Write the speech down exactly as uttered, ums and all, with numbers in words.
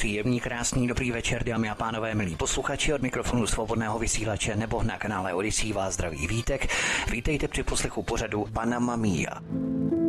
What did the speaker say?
Příjemný, krásný, dobrý večer, dámy a pánové, milí posluchači, od mikrofonu Svobodného vysílače nebo na kanále Odyssey vás zdraví Vítek. Vítejte při poslechu pořadu Panama Mia.